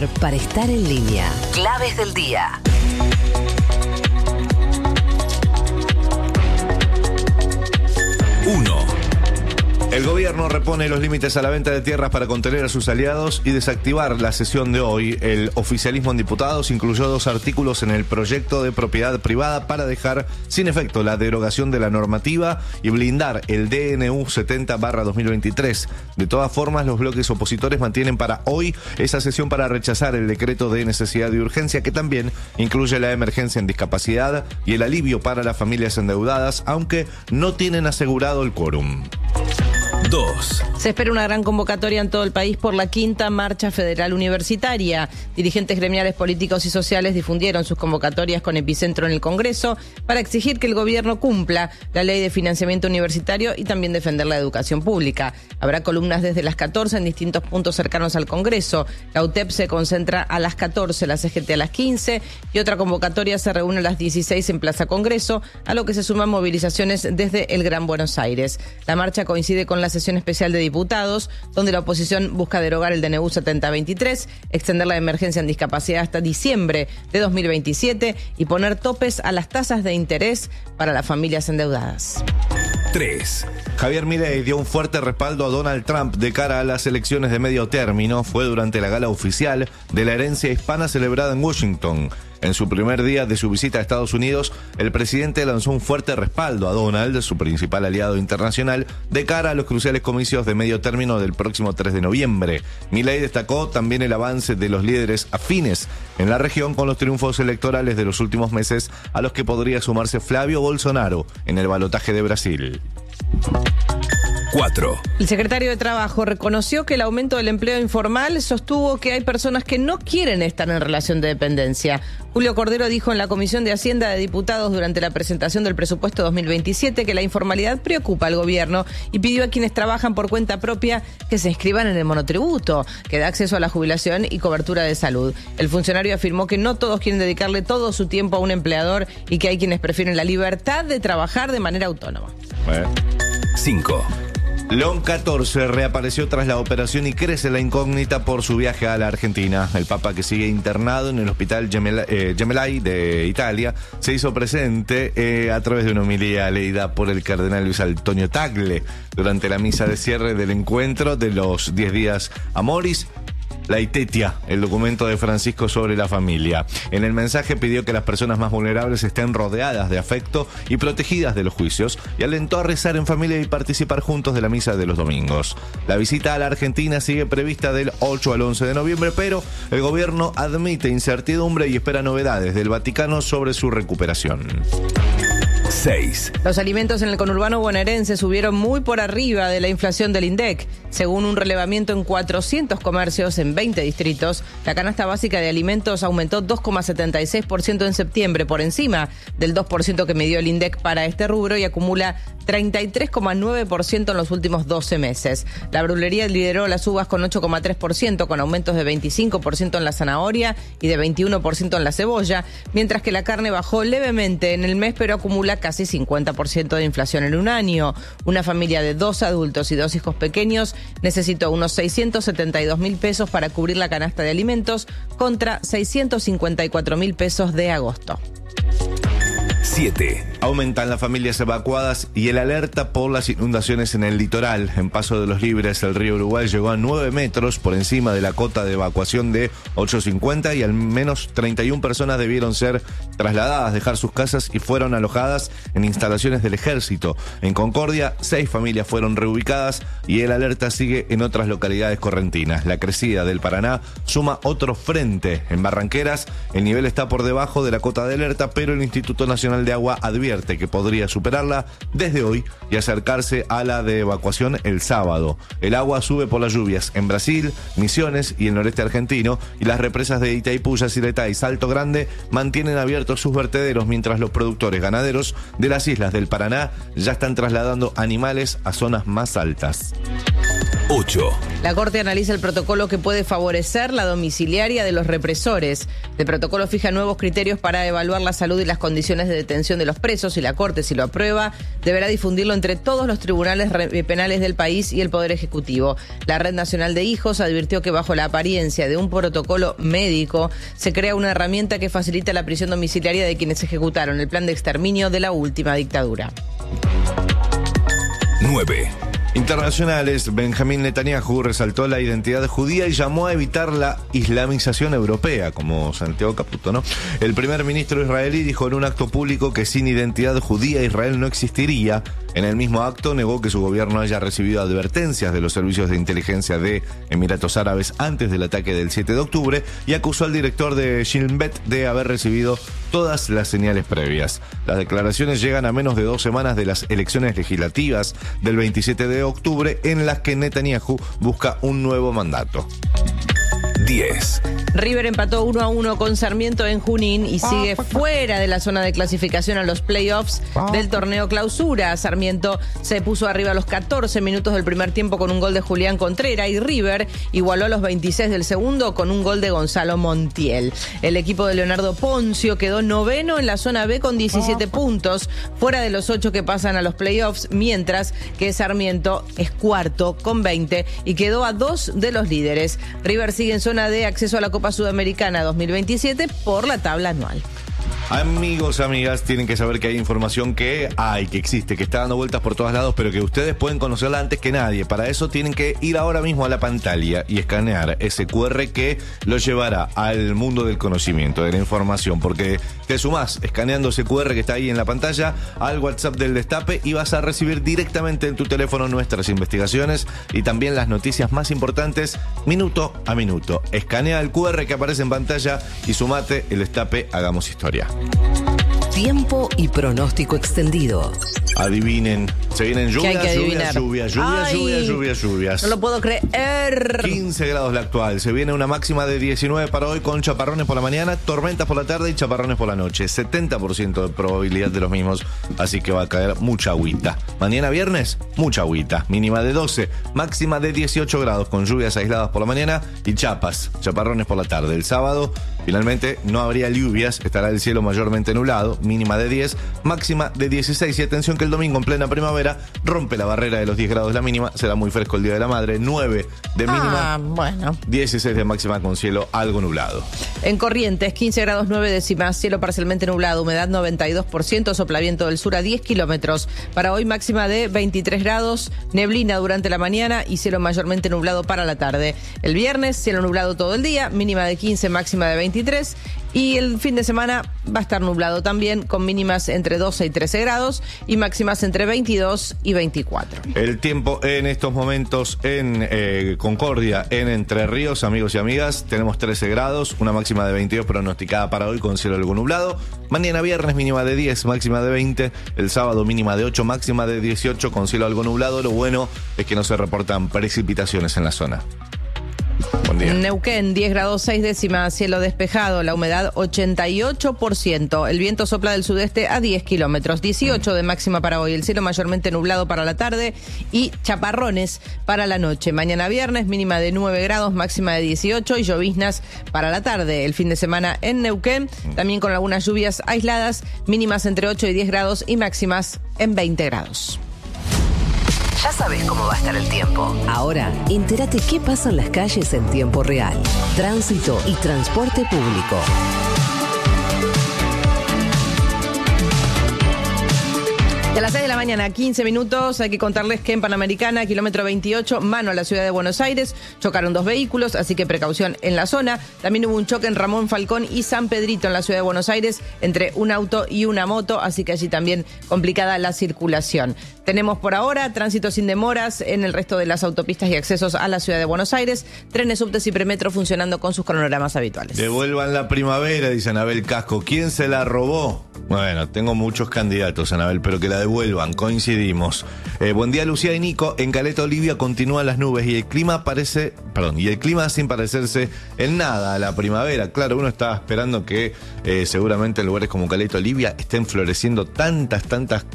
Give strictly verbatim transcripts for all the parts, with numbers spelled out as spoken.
lugar para estar en línea. Claves del día. uno. El gobierno repone los límites a la venta de tierras para contener a sus aliados y desactivar la sesión de hoy. El oficialismo en diputados incluyó dos artículos en el proyecto de propiedad privada para dejar sin efecto la derogación de la normativa y blindar el D N U setenta barra dos mil veintitrés. De todas formas, los bloques opositores mantienen para hoy esa sesión para rechazar el decreto de necesidad y urgencia que también incluye la emergencia en discapacidad y el alivio para las familias endeudadas, aunque no tienen asegurado el quórum. dos. Se espera una gran convocatoria en todo el país por la quinta Marcha Federal Universitaria. Dirigentes gremiales políticos y sociales difundieron sus convocatorias con epicentro en el Congreso para exigir que el gobierno cumpla la ley de financiamiento universitario y también defender la educación pública. Habrá columnas desde las catorce en distintos puntos cercanos al Congreso. La U T E P se concentra a las catorce, la C G T a las quince y otra convocatoria se reúne a las dieciséis en Plaza Congreso, a lo que se suman movilizaciones desde el Gran Buenos Aires. La marcha coincide con la sesión especial de diputados, donde la oposición busca derogar el D N U setenta veintitrés, extender la emergencia en discapacidad hasta diciembre de dos mil veintisiete y poner topes a las tasas de interés para las familias endeudadas. tres. Javier Milei dio un fuerte respaldo a Donald Trump de cara a las elecciones de medio término. Fue durante la gala oficial de la herencia hispana celebrada en Washington. En su primer día de su visita a Estados Unidos, el presidente lanzó un fuerte respaldo a Donald, su principal aliado internacional, de cara a los cruciales comicios de medio término del próximo tres de noviembre. Milei destacó también el avance de los líderes afines en la región con los triunfos electorales de los últimos meses, a los que podría sumarse Flavio Bolsonaro en el balotaje de Brasil. cuatro. El secretario de Trabajo reconoció que el aumento del empleo informal sostuvo que hay personas que no quieren estar en relación de dependencia. Julio Cordero dijo en la Comisión de Hacienda de Diputados durante la presentación del presupuesto dos mil veintisiete que la informalidad preocupa al gobierno y pidió a quienes trabajan por cuenta propia que se inscriban en el monotributo, que da acceso a la jubilación y cobertura de salud. El funcionario afirmó que no todos quieren dedicarle todo su tiempo a un empleador y que hay quienes prefieren la libertad de trabajar de manera autónoma. cinco. León catorce reapareció tras la operación y crece la incógnita por su viaje a la Argentina. El Papa, que sigue internado en el hospital Gemel, eh, Gemelli de Italia, se hizo presente eh, a través de una homilía leída por el cardenal Luis Antonio Tagle durante la misa de cierre del encuentro de los diez días Amoris Laetitia, el documento de Francisco sobre la familia. En el mensaje pidió que las personas más vulnerables estén rodeadas de afecto y protegidas de los juicios y alentó a rezar en familia y participar juntos de la misa de los domingos. La visita a la Argentina sigue prevista del ocho al once de noviembre, pero el gobierno admite incertidumbre y espera novedades del Vaticano sobre su recuperación. seis. Los alimentos en el conurbano bonaerense subieron muy por arriba de la inflación del INDEC. Según un relevamiento en cuatrocientos comercios en veinte distritos, la canasta básica de alimentos aumentó dos coma setenta y seis por ciento en septiembre, por encima del dos por ciento que midió el INDEC para este rubro y acumula treinta y tres coma nueve por ciento en los últimos doce meses. La brulería lideró las uvas con ocho coma tres por ciento, con aumentos de veinticinco por ciento en la zanahoria y de veintiuno por ciento en la cebolla, mientras que la carne bajó levemente en el mes, pero acumula casi cincuenta por ciento de inflación en un año. Una familia de dos adultos y dos hijos pequeños necesitó unos seiscientos setenta y dos mil pesos para cubrir la canasta de alimentos contra seiscientos cincuenta y cuatro mil pesos de agosto. siete. Aumentan las familias evacuadas y el alerta por las inundaciones en el litoral. En Paso de los Libres, el río Uruguay llegó a nueve metros por encima de la cota de evacuación de ochocientos cincuenta y al menos treinta y una personas debieron ser trasladadas, dejar sus casas y fueron alojadas en instalaciones del ejército. En Concordia, seis familias fueron reubicadas y el alerta sigue en otras localidades correntinas. La crecida del Paraná suma otro frente. En Barranqueras, el nivel está por debajo de la cota de alerta, pero el Instituto Nacional de Agua advierte que podría superarla desde hoy y acercarse a la de evacuación el sábado. El agua sube por las lluvias en Brasil, Misiones y el noreste argentino, y las represas de Itaipú, Yacyretá y Salto Grande mantienen abiertos sus vertederos, mientras los productores ganaderos de las islas del Paraná ya están trasladando animales a zonas más altas. ocho. La Corte analiza el protocolo que puede favorecer la domiciliaria de los represores. El protocolo fija nuevos criterios para evaluar la salud y las condiciones de detención de los presos y la Corte, si lo aprueba, deberá difundirlo entre todos los tribunales penales del país y el Poder Ejecutivo. La Red Nacional de Hijos advirtió que bajo la apariencia de un protocolo médico se crea una herramienta que facilita la prisión domiciliaria de quienes ejecutaron el plan de exterminio de la última dictadura. nueve. Internacionales, Benjamín Netanyahu resaltó la identidad judía y llamó a evitar la islamización europea, como Santiago Caputo, ¿no? El primer ministro israelí dijo en un acto público que sin identidad judía Israel no existiría. En el mismo acto negó que su gobierno haya recibido advertencias de los servicios de inteligencia de Emiratos Árabes antes del ataque del siete de octubre y acusó al director de Shin Bet de haber recibido todas las señales previas. Las declaraciones llegan a menos de dos semanas de las elecciones legislativas del veintisiete de octubre en las que Netanyahu busca un nuevo mandato. diez. River empató uno a uno con Sarmiento en Junín y sigue fuera de la zona de clasificación a los playoffs del torneo clausura. Sarmiento se puso arriba a los catorce minutos del primer tiempo con un gol de Julián Contreras y River igualó a los veintiséis del segundo con un gol de Gonzalo Montiel. El equipo de Leonardo Poncio quedó noveno en la zona B con diecisiete puntos, fuera de los ocho que pasan a los playoffs, mientras que Sarmiento es cuarto con veinte y quedó a dos de los líderes. River sigue en zona de acceso a la Copa Sudamericana dos mil veintisiete por la tabla anual. Amigos, amigas, tienen que saber que hay información que hay, que existe, que está dando vueltas por todos lados, pero que ustedes pueden conocerla antes que nadie. Para eso tienen que ir ahora mismo a la pantalla y escanear ese cu erre que los llevará al mundo del conocimiento, de la información, porque te sumás escaneando ese cu erre que está ahí en la pantalla al WhatsApp del Destape y vas a recibir directamente en tu teléfono nuestras investigaciones y también las noticias más importantes minuto a minuto. Escanea el cu erre que aparece en pantalla y sumate. El Destape, hagamos historia. Tiempo y pronóstico extendido. Adivinen, se vienen lluvias, lluvias, lluvias, lluvias, Ay, lluvias, lluvias, lluvias. No lo puedo creer. quince grados la actual, se viene una máxima de diecinueve para hoy con chaparrones por la mañana, tormentas por la tarde y chaparrones por la noche. setenta por ciento de probabilidad de los mismos, así que va a caer mucha agüita. Mañana viernes, mucha agüita, mínima de doce, máxima de dieciocho grados con lluvias aisladas por la mañana y chapas, chaparrones por la tarde. El sábado, finalmente, no habría lluvias, estará el cielo mayormente nublado, mínima de diez, máxima de dieciséis y atención que el domingo en plena primavera rompe la barrera de los diez grados la mínima, será muy fresco el Día de la Madre, nueve de mínima, Ah, bueno. dieciséis de máxima con cielo algo nublado. En Corrientes, quince grados nueve décimas, cielo parcialmente nublado, humedad noventa y dos por ciento, soplaviento del sur a diez kilómetros. Para hoy máxima de veintitrés grados, neblina durante la mañana y cielo mayormente nublado para la tarde. El viernes, cielo nublado todo el día, mínima de quince, máxima de veintitrés. Y el fin de semana va a estar nublado también, con mínimas entre doce y trece grados y máximas entre veintidós y veinticuatro. El tiempo en estos momentos en eh, Concordia, en Entre Ríos, amigos y amigas, tenemos trece grados, una máxima de veintidós pronosticada para hoy con cielo algo nublado. Mañana viernes mínima de diez, máxima de veinte. El sábado mínima de ocho, máxima de dieciocho con cielo algo nublado. Lo bueno es que no se reportan precipitaciones en la zona. Buen día. Neuquén, diez grados seis décimas, cielo despejado, la humedad ochenta y ocho por ciento. El viento sopla del sudeste a diez kilómetros, dieciocho de máxima para hoy. El cielo mayormente nublado para la tarde y chaparrones para la noche. Mañana viernes, mínima de nueve grados, máxima de dieciocho y lloviznas para la tarde. El fin de semana en Neuquén, también con algunas lluvias aisladas, mínimas entre ocho y diez grados y máximas en veinte grados. Ya sabes cómo va a estar el tiempo. Ahora, entérate qué pasa en las calles en tiempo real. Tránsito y transporte público. Y a las seis de la mañana, quince minutos, hay que contarles que en Panamericana, kilómetro veintiocho, mano a la ciudad de Buenos Aires, chocaron dos vehículos, así que precaución en la zona. También hubo un choque en Ramón Falcón y San Pedrito en la ciudad de Buenos Aires, entre un auto y una moto, así que allí también complicada la circulación. Tenemos por ahora tránsito sin demoras en el resto de las autopistas y accesos a la ciudad de Buenos Aires, trenes, subtes y premetro funcionando con sus cronogramas habituales. Devuelvan la primavera, dice Anabel Casco. ¿Quién se la robó? Bueno, tengo muchos candidatos, Anabel, pero que la devuelvan, coincidimos. Eh, buen día, Lucía y Nico. En Caleta Olivia continúan las nubes y el clima parece, perdón, y el clima sin parecerse en nada a la primavera. Claro, uno estaba esperando que eh, seguramente en lugares como Caleta Olivia estén floreciendo tantas, tantas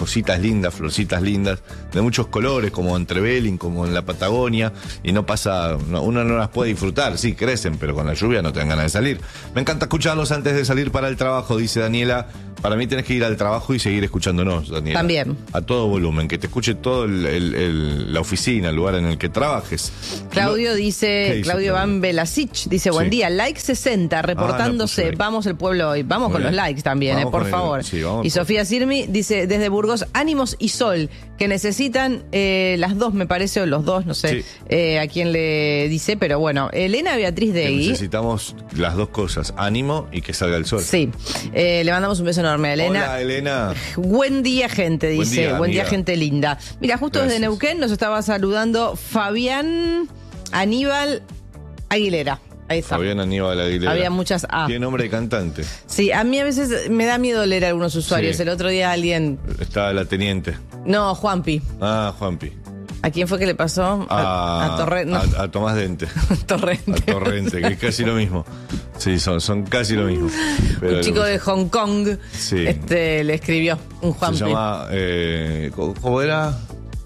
cositas lindas, florcitas lindas, de muchos colores, como en Trevelin, como en la Patagonia, y no pasa, no, uno no las puede disfrutar, sí, crecen, pero con la lluvia no te dan ganas de salir. Me encanta escucharlos antes de salir para el trabajo, dice Daniela. Para mí tenés que ir al trabajo y seguir escuchándonos, Daniela. También. A todo volumen, que te escuche todo el, el, el, la oficina, el lugar en el que trabajes. Claudio Lo, dice, dice Claudio Van Belasich, dice, buen sí. día, like sesenta, reportándose, Ah, no, vamos el pueblo hoy, vamos Muy con bien. los likes también, eh, Vamos por con el- favor. sí, vamos y por- Sofía Sirmi dice, desde Burgos, ánimos y sol, que necesitan eh, las dos, me parece, o los dos, no sé Sí. eh, a quién le dice, pero bueno, Elena Beatriz Que Degui. necesitamos las dos cosas, ánimo y que salga el sol. Sí, eh, le mandamos un beso enorme a Elena. Hola, Elena. Buen día, gente, Buen dice. día, Buen día, amiga. gente linda. Mira, justo desde Gracias. Neuquén nos estaba saludando Fabián Aníbal Aguilera. Ahí está. Fabián Aníbal Aguilera. Había muchas A. Tiene nombre de cantante. Sí, a mí a veces me da miedo leer a algunos usuarios. Sí. El otro día alguien... Está la teniente. No, Juanpi. Ah, Juanpi. ¿A quién fue que le pasó? A, A, a Torre- no, a- a Tomás Dente. Torrente. A Torrente, que es casi lo mismo. Sí, son, son casi lo mismo. Pero Un chico de Hong Kong Sí. este, le escribió un Juanpi. Se llama. Eh, ¿Cómo cómo era?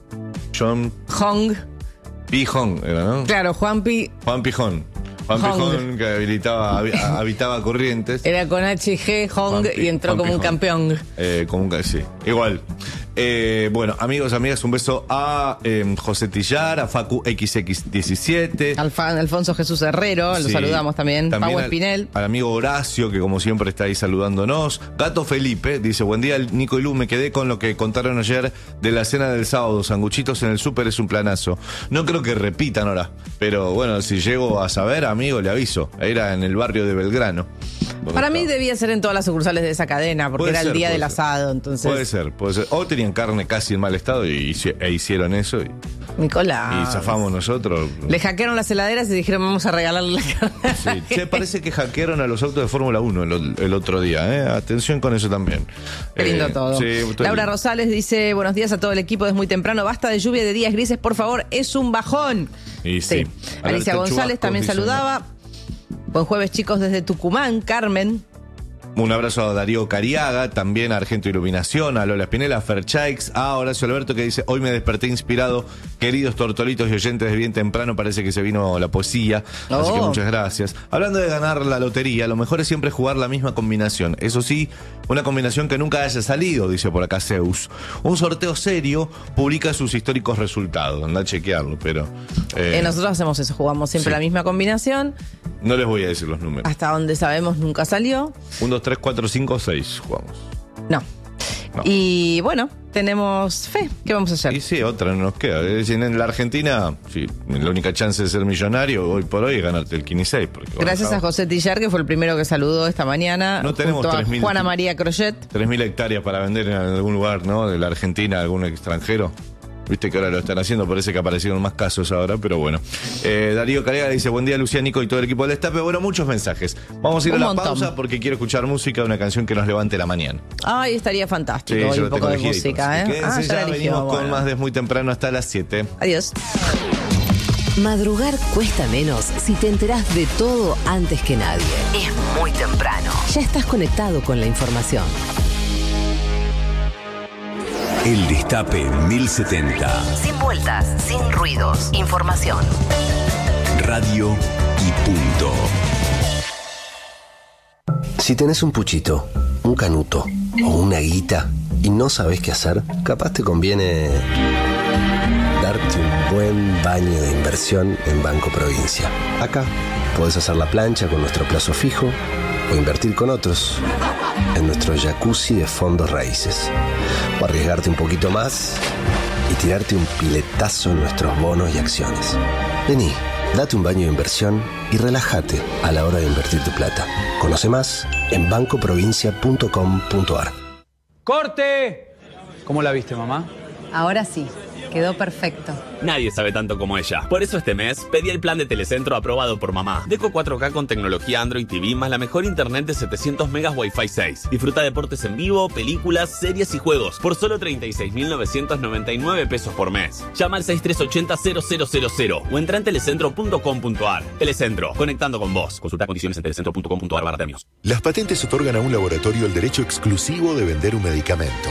John Hong. Pijón, era, ¿no? Claro, Juanpi Juan Pijón. Juan Hong. Pijón, que habilitaba, habi- habitaba Corrientes. era con H G, Hong, Juanpi- y entró como un Juanpi campeón. Hong. Eh, como un ca- sí, igual. Eh, bueno, amigos, amigas, un beso a eh, José Tillar, a Facu equis equis diecisiete. Alfa- Alfonso Jesús Herrero, lo Sí. saludamos también. Pau al- Espinel. Al amigo Horacio, que como siempre está ahí saludándonos. Gato Felipe dice, buen día, Nico y Lu, me quedé con lo que contaron ayer de la cena del sábado. Sanguchitos en el súper es un planazo. No creo que repitan ahora, pero bueno, si llego a saber, amigo, le aviso. Era en el barrio de Belgrano. donde Para mí estaba. debía ser en todas las sucursales de esa cadena, porque Puede era el ser, día puede del ser. asado, entonces... Puede ser, puede ser. O tenían carne casi en mal estado y, hici- e hicieron eso y, Nicolás. y zafamos nosotros. Le hackearon las heladeras y dijeron, vamos a regalarle la carne. Sí. Che, parece que hackearon a los autos de Fórmula uno el, el otro día, ¿eh? Atención con eso también. Qué lindo Eh, todo. sí, estoy- Laura Rosales dice, buenos días a todo el equipo, es muy temprano, basta de lluvia de días grises, por favor, es un bajón. Y sí. Alicia Alerta González chubascos, también dicen. saludaba. Buen jueves, chicos, desde Tucumán. Carmen. Un abrazo a Darío Cariaga, también a Argento Iluminación, a Lola Espinela, a Ferchaix, a Horacio Alberto que dice, hoy me desperté inspirado, queridos tortolitos y oyentes de bien temprano, parece que se vino la poesía, así Oh. que muchas gracias. Hablando de ganar la lotería, lo mejor es siempre jugar la misma combinación, eso sí, una combinación que nunca haya salido, dice por acá Zeus. Un sorteo serio publica sus históricos resultados, anda a chequearlo, pero eh, Eh, nosotros hacemos eso, jugamos siempre sí. la misma combinación. no les voy a decir los números. Hasta donde sabemos nunca salió. Un, dos, tres, cuatro, cinco, seis jugamos. No. No. Y bueno, tenemos fe. ¿Qué vamos a hacer? Y sí, otra no nos queda. Es decir, en la Argentina, sí, la única chance de ser millonario hoy por hoy es ganarte el quince y seis. Porque, bueno, Gracias a estamos- José Tillar, que fue el primero que saludó esta mañana. No tenemos junto a tres mil Juana ti- María Crochet. tres mil hectáreas para vender en algún lugar, ¿no? De la Argentina, algún extranjero. Viste que ahora lo están haciendo, parece que aparecieron más casos ahora, pero bueno. Eh, Darío Carega dice, buen día Lucía, Nico y todo el equipo del Destape. Bueno, muchos mensajes. Vamos a ir Un a la montón. pausa porque quiero escuchar música de una canción que nos levante la mañana. Ay, estaría fantástico. Sí, hoy yo un lo poco tengo de elegido, música, así ¿eh? que quédense Ah, ya ya, la eligió, venimos con bueno. más de muy temprano hasta las siete. Adiós. Madrugar cuesta menos si te enterás de todo antes que nadie. Es muy temprano. Ya estás conectado con la información. El Destape mil setenta. Sin vueltas, sin ruidos. Información. Radio y punto. Si tenés un puchito, un canuto o una guita y no sabés qué hacer, capaz te conviene darte un buen baño de inversión en Banco Provincia. Acá podés hacer la plancha con nuestro plazo fijo o invertir con otros en nuestro jacuzzi de fondos raíces. O arriesgarte un poquito más y tirarte un piletazo en nuestros bonos y acciones. Vení, date un baño de inversión y relájate a la hora de invertir tu plata. Conoce más en banco provincia punto com punto ar. ¡Corte! ¿Cómo la viste, mamá? Ahora sí, quedó perfecto. Nadie sabe tanto como ella. Por eso este mes pedí el plan de Telecentro aprobado por mamá. Deco cuatro K con tecnología Android T V más la mejor internet de setecientos megas Wi-Fi seis. Disfruta deportes en vivo, películas, series y juegos por solo treinta y seis mil novecientos noventa y nueve pesos por mes. Llama al seis tres ocho cero cero cero cero cero o entra en telecentro punto com punto ar. Telecentro, conectando con vos. Consulta condiciones en telecentro punto com punto ar barra premios. Las patentes otorgan a un laboratorio el derecho exclusivo de vender un medicamento.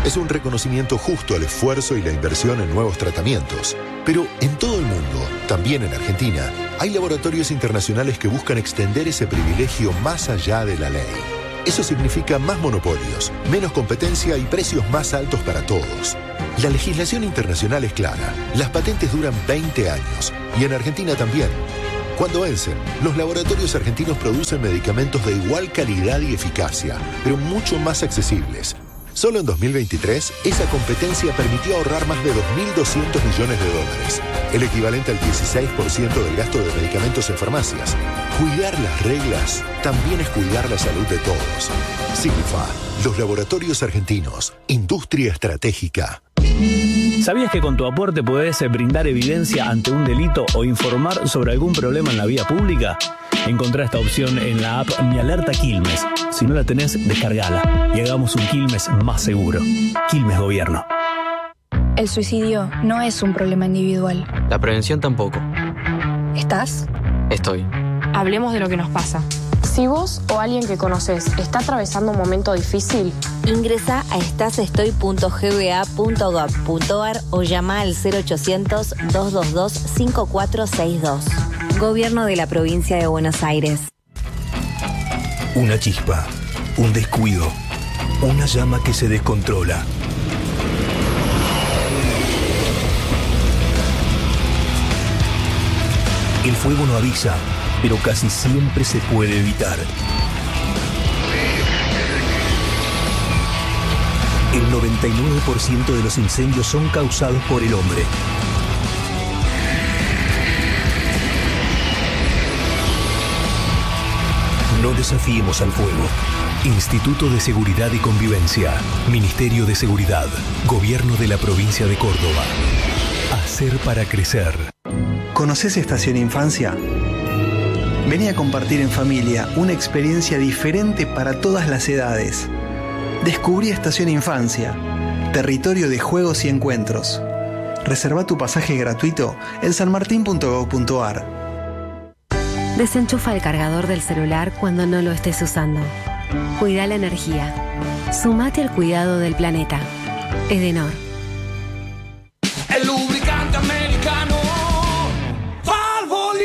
Es un reconocimiento justo al esfuerzo y la inversión en nuevos tratamientos. Pero en todo el mundo, también en Argentina, hay laboratorios internacionales que buscan extender ese privilegio más allá de la ley. Eso significa más monopolios, menos competencia y precios más altos para todos. La legislación internacional es clara. Las patentes duran veinte años. Y en Argentina también. Cuando vencen, los laboratorios argentinos producen medicamentos de igual calidad y eficacia, pero mucho más accesibles. Solo en dos mil veintitrés, esa competencia permitió ahorrar más de dos mil doscientos millones de dólares, el equivalente al dieciséis por ciento del gasto de medicamentos en farmacias. Cuidar las reglas también es cuidar la salud de todos. Signifa, los laboratorios argentinos, industria estratégica. ¿Sabías que con tu aporte podés brindar evidencia ante un delito o informar sobre algún problema en la vía pública? Encontrá esta opción en la app Mi Alerta Quilmes. Si no la tenés, descargala y hagamos un Quilmes más seguro. Quilmes Gobierno. El suicidio no es un problema individual. La prevención tampoco. ¿Estás? Estoy. Hablemos de lo que nos pasa. Si vos o alguien que conoces está atravesando un momento difícil, ingresa a estasestoy punto g b a punto gov punto a r o llama al cero ochocientos, dos dos dos, cinco cuatro seis dos. Gobierno de la Provincia de Buenos Aires. Una chispa, un descuido, una llama que se descontrola. El fuego no avisa, pero casi siempre se puede evitar. El noventa y nueve por ciento de los incendios son causados por el hombre. No desafiemos al fuego. Instituto de Seguridad y Convivencia. Ministerio de Seguridad. Gobierno de la Provincia de Córdoba. Hacer para crecer. ¿Conoces Estación Infancia? Vení a compartir en familia una experiencia diferente para todas las edades. Descubrí Estación Infancia, territorio de juegos y encuentros. Reserva tu pasaje gratuito en sanmartin punto gov punto a r. Desenchufa el cargador del celular cuando no lo estés usando. Cuida la energía. Sumate al cuidado del planeta. Edenor. El lubricante americano Valvoline.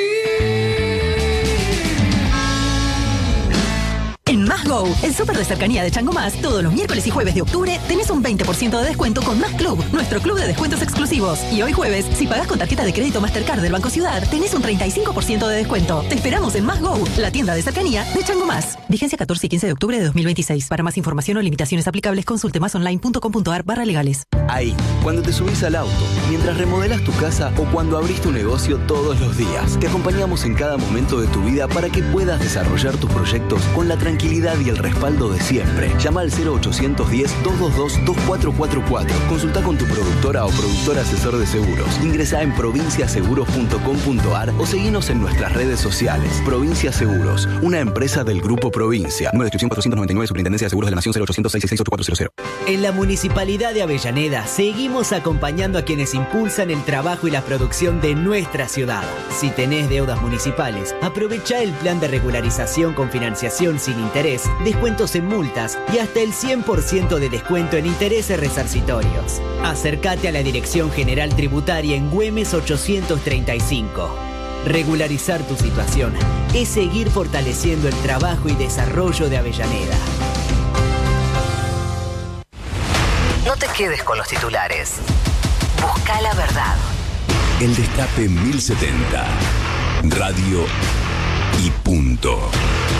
En Más Go, el súper de cercanía de Chango Más, todos los miércoles y jueves de octubre tenés un veinte por ciento de descuento con Más Club, nuestro club de descuentos exclusivos. Y hoy jueves, si pagás con tarjeta de crédito Mastercard del Banco Ciudad, tenés un treinta y cinco por ciento de descuento. Te esperamos en Más Go, la tienda de cercanía de Chango Más. Vigencia catorce y quince de octubre de dos mil veintiséis. Para más información o limitaciones aplicables, consulte másonline punto com punto a r barra legales. Ahí, cuando te subís al auto, mientras remodelas tu casa o cuando abrís tu negocio todos los días. Te acompañamos en cada momento de tu vida para que puedas desarrollar tus proyectos con la tranquilidad y el respaldo de siempre. Llama al cero ochocientos diez, doscientos veintidós, veinticuatro cuarenta y cuatro. Consulta con tu productora o productor asesor de seguros. Ingresa en provincia seguros punto com punto a r o seguinos en nuestras redes sociales. Provincia Seguros, una empresa del Grupo Provincia. Número de inscripción cuatrocientos noventa y nueve, Superintendencia de Seguros de la Nación, cero ochocientos seis seis seis ocho cuatro cero cero. En la Municipalidad de Avellaneda seguimos acompañando a quienes impulsan el trabajo y la producción de nuestra ciudad. Si tenés deudas municipales, aprovecha el plan de regularización con financiación sin interés, descuentos en multas y hasta el cien por ciento de descuento en intereses resarcitorios. Acércate a la Dirección General Tributaria en Güemes ochocientos treinta y cinco. Regularizar tu situación es seguir fortaleciendo el trabajo y desarrollo de Avellaneda. No te quedes con los titulares. Busca la verdad. El Destape mil setenta. Radio y punto.